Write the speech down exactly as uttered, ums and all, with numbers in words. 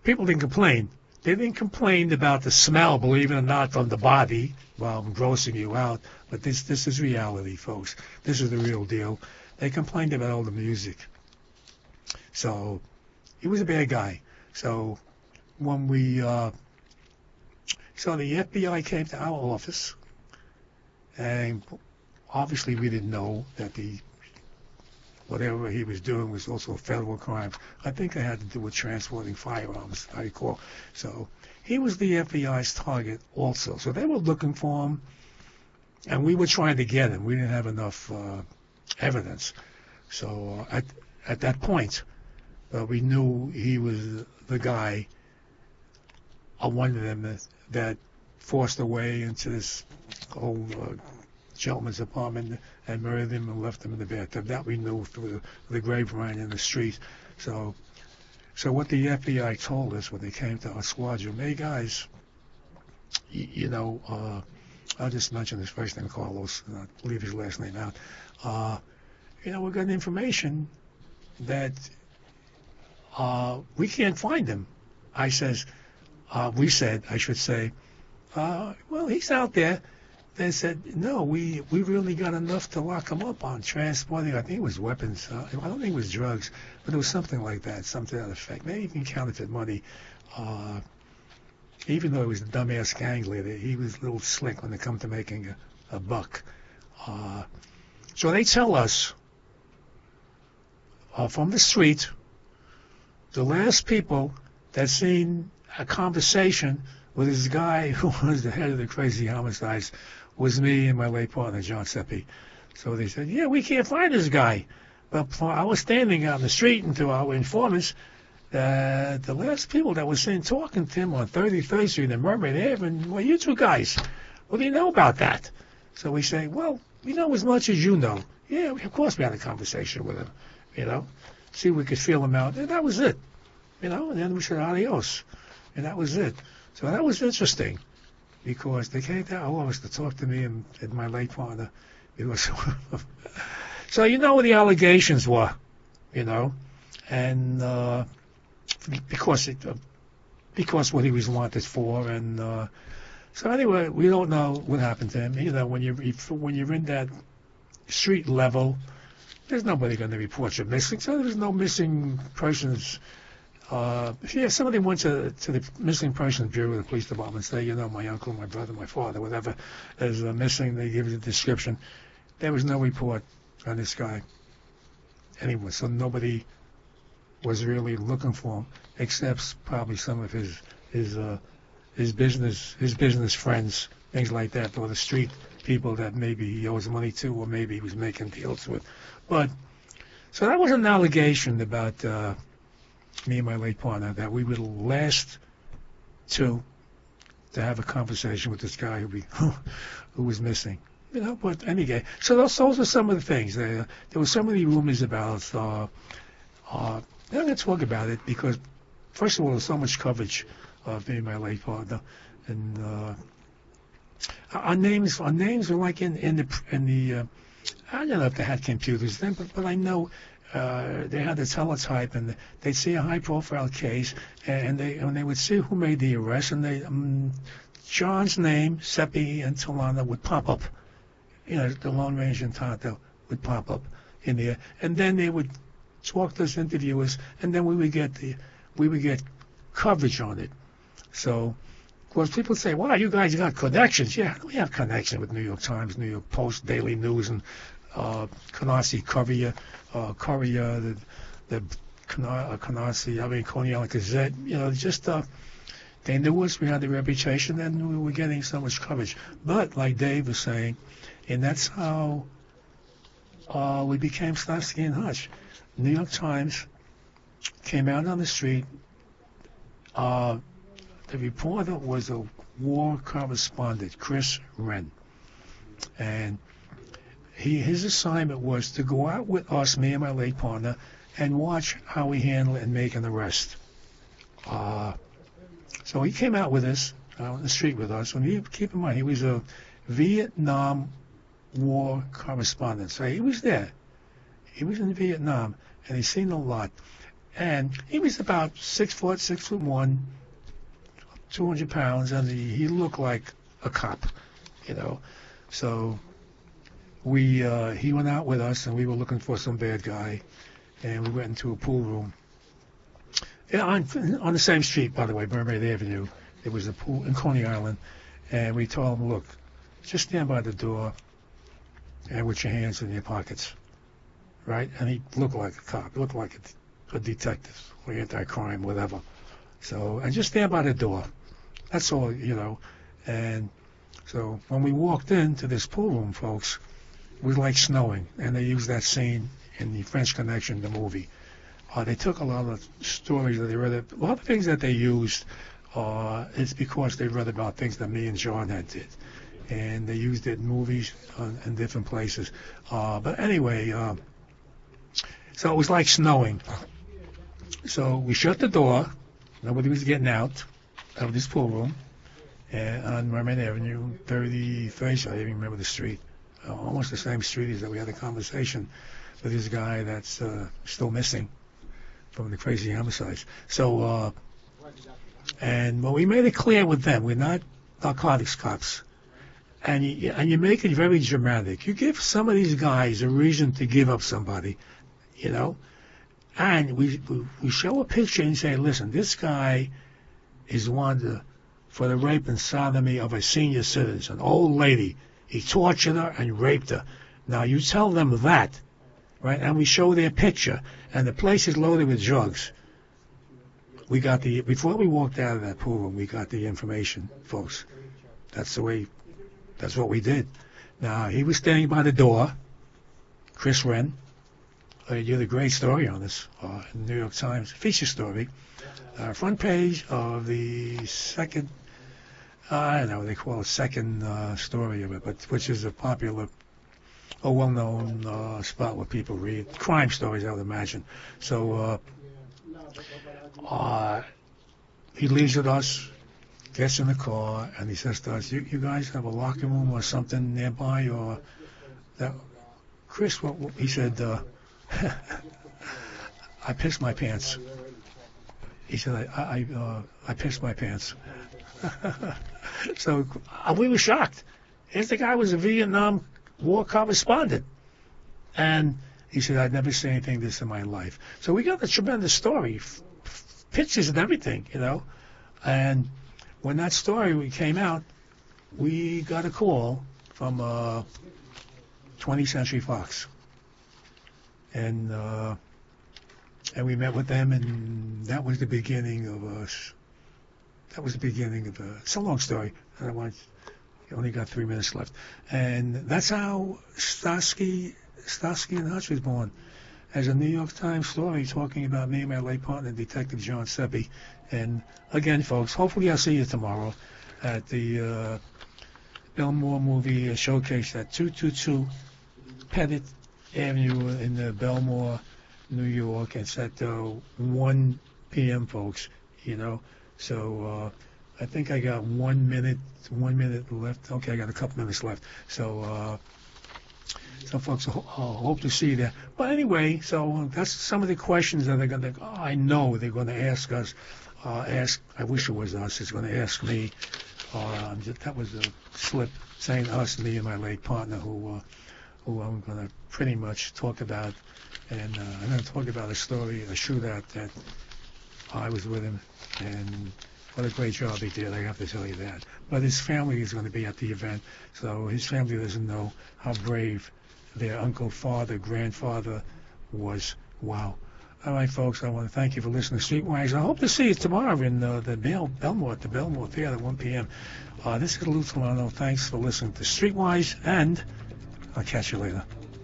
people didn't complain. They didn't complain about the smell, believe it or not, from the body. Well, I'm grossing you out, but this this is reality, folks. This is the real deal. They complained about all the music. So he was a bad guy. So when we, uh, so the F B I came to our office, and obviously we didn't know that the whatever he was doing was also a federal crime. I think it had to do with transporting firearms, I recall. So he was the F B I's target also. So they were looking for him, and we were trying to get him. We didn't have enough uh, evidence. So uh, at at that point, uh, we knew he was the guy, uh, one of them that, that forced their way into this old uh, gentleman's apartment and murdered him and left him in the bathtub. That we knew through the, the grapevine in the street. So, so what the F B I told us when they came to our squadron, hey guys, you, you know, uh, I'll just mention his first name, Carlos, not leave his last name out. Uh, you know, we got information that uh, we can't find him. I says, uh, we said, I should say, uh, well, he's out there. They said, no, we, we really got enough to lock him up on transporting, I think it was weapons. Uh, I don't think it was drugs, but it was something like that, something to that effect. Maybe even counterfeit money. Uh, even though he was a dumbass gang leader, he was a little slick when it come to making a, a buck. Uh, so they tell us uh, from the street, the last people that seen a conversation with this guy who was the head of the crazy homicides was me and my late partner, John Seppi. So they said, yeah, we can't find this guy. But I was standing out in the street, and to our informants, uh, the last people that were seen talking to him on thirty-third Street in Mermaid Haven, well, you two guys, what do you know about that? So we say, well, we know as much as you know. Yeah, of course we had a conversation with him, you know, see if we could feel him out. And that was it, you know, and then we said adios. And that was it. So that was interesting, because they came to our office to talk to me and, and my late partner. Because so you know what the allegations were, you know, and uh, because it, uh, because what he was wanted for, and uh, so anyway, we don't know what happened to him. You know, when you when you're in that street level, there's nobody going to report you missing. So there's no missing persons. Uh, yeah, somebody went to, to the missing persons bureau of the police department and say, you know, my uncle, my brother, my father, whatever is uh, missing. They give you the description. There was no report on this guy anyway, so nobody was really looking for him, except probably some of his his uh, his business his business friends, things like that, or the street people that maybe he owes money to, or maybe he was making deals with. But so that was an allegation about uh, me and my late partner, that we were the last two to have a conversation with this guy who we who was missing. You know, but anyway, so those, those are some of the things. There, there were so many rumors about. Uh, uh, I'm going to talk about it because, first of all, there's so much coverage of me and my late partner, and uh, our names, our names are like in in the in the. Uh, I don't know if they had computers then, but but I know. Uh, they had the teletype, and they'd see a high-profile case, and they and they would see who made the arrest, and they um, John's name, Seppi and Tolana would pop up. You know, the Lone Ranger and Tonto would pop up in there, and then they would talk to us interviewers, and then we would get the we would get coverage on it. So, of course, people say, "Wow, you guys got connections." Yeah, we have connection with New York Times, New York Post, Daily News, and uh, Canarsie Courier, uh, Courier, the the Canarsie, I mean Coney Island Gazette. You know, just uh, they knew us. We had the reputation, and we were getting so much coverage. But like Dave was saying. And that's how uh, we became Starsky and Hutch. New York Times came out on the street. Uh, the reporter was a war correspondent, Chris Wren. And he his assignment was to go out with us, me and my late partner, and watch how we handle it and make an arrest. Uh, so he came out with us, out on the street with us. And he, keep in mind, he was a Vietnam war correspondent. So he was there. He was in Vietnam, and he's seen a lot. And he was about six foot, six foot one, two hundred pounds, and he, he looked like a cop, you know. So we uh, he went out with us, and we were looking for some bad guy, and we went into a pool room. Yeah, on, on the same street, by the way, Mermaid Avenue. There was a pool in Coney Island, and we told him, look, just stand by the door and with your hands in your pockets, right? And he looked like a cop, he looked like a, a detective or anti-crime, whatever. So, and just stand by the door. That's all, you know. And so when we walked into this pool room, folks, it was like snowing, and they used that scene in the French Connection, the movie. Uh, they took a lot of stories that they read, a lot of things that they used. Uh, it's because they read about things that me and John had did, and they used it in movies uh, in different places. Uh, but anyway, uh, so it was like snowing. So we shut the door. Nobody was getting out of this pool room and on Mermaid Avenue, thirty-first. I don't even remember the street. Uh, almost the same street as that we had a conversation with this guy that's uh, still missing from the crazy homicides. So, uh, and well, we made it clear with them, we're not narcotics cops. And you, and you make it very dramatic. You give some of these guys a reason to give up somebody, you know. And we we, we show a picture and say, listen, this guy is wanted for the rape and sodomy of a senior citizen, an old lady. He tortured her and raped her. Now you tell them that, right? And we show their picture, and the place is loaded with drugs. We got the, before we walked out of that pool room, we got the information, folks. That's the way, that's what we did. Now, he was standing by the door, Chris Wren. Uh, you did a great story on this, uh, in the New York Times, feature story. Uh, front page of the second, uh, I don't know what they call it, second uh, story of it, but which is a popular, a well-known uh, spot where people read crime stories, I would imagine. So, uh, Uh, he leaves with us, gets in the car, and he says to us, you, you guys have a locker room or something nearby? Or that? Chris, what, what, he said, uh, I pissed my pants. He said, I I, uh, I pissed my pants. So uh, we were shocked. Here's the guy was a Vietnam War correspondent. And he said, I'd never seen anything like this in my life. So we got a tremendous story. Pictures and everything, you know. And when that story came out, we got a call from uh, twentieth Century Fox. And uh, and we met with them, and that was the beginning of us. That was the beginning of a, it's a long story. I don't want, you only got three minutes left. And that's how Starsky, Starsky and Hutch was born. As a New York Times story talking about me and my late partner, Detective John Seppi. And again, folks, hopefully I'll see you tomorrow at the uh, Belmore Movie Showcase at two twenty-two Pettit Avenue in uh, Belmore, New York. It's at uh, one p.m., folks, you know. So uh, I think I got one minute, one minute left. Okay, I got a couple minutes left. So... Uh, So, folks, I hope to see you there. But anyway, so that's some of the questions that they're going to, oh, I know they're going to ask us, uh, ask, I wish it was us, it's going to ask me. Uh, that was a slip saying us, me and my late partner, who uh, who I'm going to pretty much talk about. And uh, I'm going to talk about a story, a shootout that I was with him. And what a great job he did, I have to tell you that. But his family is going to be at the event, so his family doesn't know how brave their uncle, father, grandfather was. Wow. All right, folks, I want to thank you for listening to Streetwise. I hope to see you tomorrow in uh, the Bel- Belmore, at the Belmore Theater at one p.m. Uh, this is Lou Solano. Thanks for listening to Streetwise, and I'll catch you later.